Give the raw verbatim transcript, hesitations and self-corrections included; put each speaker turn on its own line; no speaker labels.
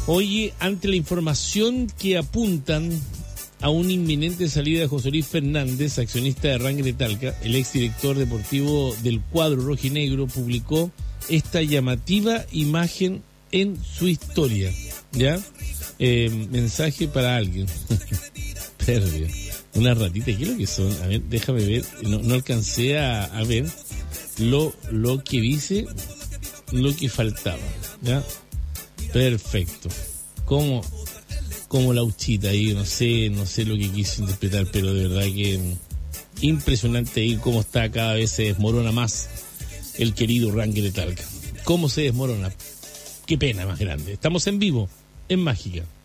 Oye, ante la información que apuntan a una inminente salida de José Luis Fernández, accionista de Rangel Talca, el exdirector deportivo del cuadro rojinegro publicó esta llamativa imagen en su historia, ¿ya? Eh, mensaje para alguien. Pérdida. Una ratita, ¿qué es lo que son? A ver, déjame ver, no, no alcancé a, a ver lo, lo que dice, lo que faltaba, ¿ya? Perfecto. Como, como la uchita ahí, no sé, no sé lo que quiso interpretar, pero de verdad que impresionante ahí cómo está, cada vez se desmorona más el querido Rangel Talca. Cómo se desmorona. Qué pena más grande. Estamos en vivo, en Mágica.